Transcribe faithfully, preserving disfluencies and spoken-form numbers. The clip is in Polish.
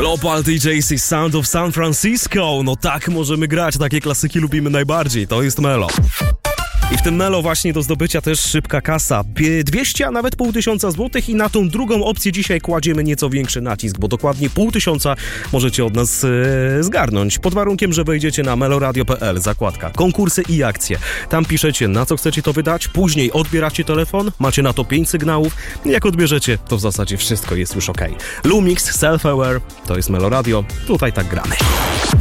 Global D Js Sound of San Francisco. No tak możemy grać, takie klasyki lubimy najbardziej. To jest Melo. I w tym Melo właśnie do zdobycia też szybka kasa. dwieście, a nawet pół tysiąca złotych i na tą drugą opcję dzisiaj kładziemy nieco większy nacisk, bo dokładnie pół tysiąca możecie od nas e, zgarnąć. Pod warunkiem, że wejdziecie na meloradio kropka p l, zakładka konkursy i akcje. Tam piszecie, na co chcecie to wydać, później odbieracie telefon, macie na to pięć sygnałów. Jak odbierzecie, to w zasadzie wszystko jest już ok. Lumix, Self-Aware, to jest Meloradio, tutaj tak gramy.